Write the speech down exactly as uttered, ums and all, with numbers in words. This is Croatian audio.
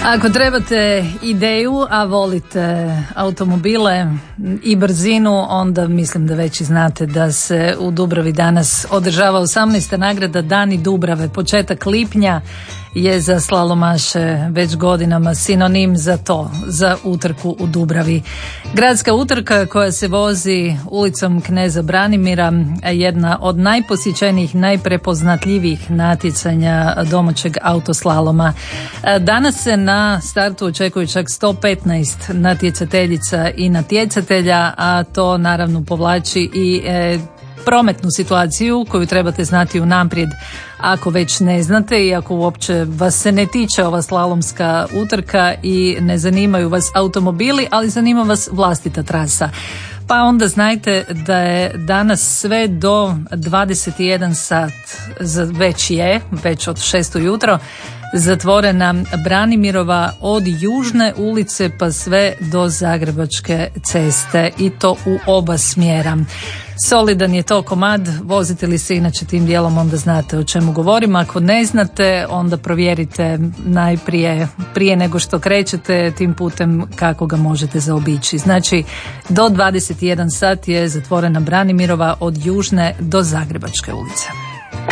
Ako trebate ideju, a volite automobile i brzinu, onda mislim da već i znate da se u Dubravi danas održava osamnaesta nagrada Dani Dubrave. Početak lipnja je za slalomaše već godinama sinonim za to, za utrku u Dubravi. Gradska utrka koja se vozi ulicom Kneza Branimira, jedna od najposjećenijih, najprepoznatljivijih natjecanja domaćeg autoslaloma. Danas se na startu očekuje čak sto petnaest natjecateljica i natjecatelja, a to naravno povlači i e, prometnu situaciju koju trebate znati unaprijed ako već ne znate i ako uopće vas se ne tiče ova slalomska utrka i ne zanimaju vas automobili, ali zanima vas vlastita trasa. Pa onda znajte da je danas sve do dvadeset jedan sat, već je, već od šest ujutro, zatvorena Branimirova od Južne ulice pa sve do Zagrebačke ceste i to u oba smjera. Solidan je to komad, vozite li se inače tim dijelom onda znate o čemu govorim. Ako ne znate onda provjerite najprije prije nego što krećete tim putem kako ga možete zaobići. Znači do dvadeset jedan sat je zatvorena Branimirova od Južne do Zagrebačke ulice.